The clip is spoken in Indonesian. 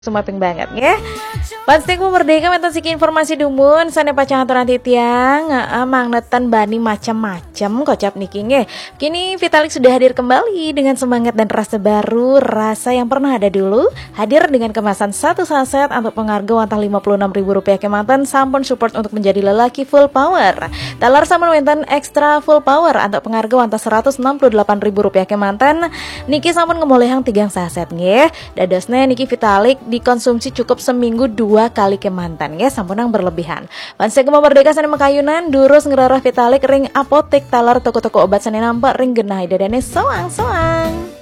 Sumating banget ya. Pasti ku merdeka mentan siki informasi dumun sane pacang aturan titiang mangnetan bani macam-macam kocap niki nge. Kini Vitalik sudah hadir kembali dengan semangat dan rasa baru, rasa yang pernah ada dulu. Hadir dengan kemasan satu saset untuk pengharga wantah Rp56.000 kemantan sampun support untuk menjadi lelaki full power. Talar sampun wentan extra full power untuk pengharga wantah Rp168.000 kemantan. Niki sampun ngemolehang 3 saset nge. Dadosnya niki Vitalik dikonsumsi cukup seminggu 2 kali kemantan ya, sampunang berlebihan. Pansek merdeka sane makayunan durus ngerarah Vitalik ring apotek talar toko-toko obat sane nampak ring genah dadane soang-soang.